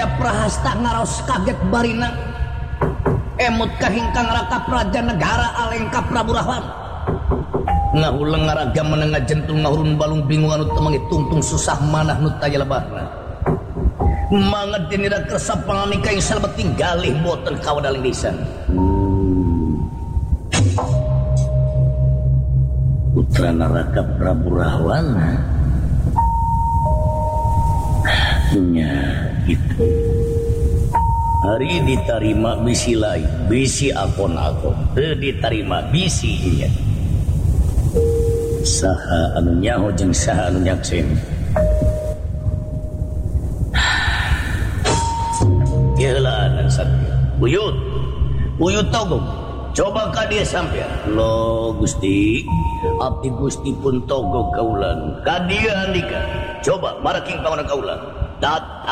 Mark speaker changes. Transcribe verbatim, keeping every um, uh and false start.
Speaker 1: Jaya Prahasta ngaraos kaget barina emut kahingkang raka praja negara alengka Prabu Rahwan ngahulang ngaraga menengah jentung ngahurun balung bingung anu temangi tungtung susah manah nu taya lebahna mangat dinira kersa panganika yang salamet tinggalih boten kawadaling lisan putra naraka Prabu Rahwan nya gitu hari diterima bisi lain bisi akon-akon teu diterima bisi nya saha anu nyaho jeung saha anu nyaksen geulaan satya buyut buyut togong coba ka dia sampean lo Gusti abdi Gusti pun togog kaulan ka dia andika coba maraking pangaran kaulan dat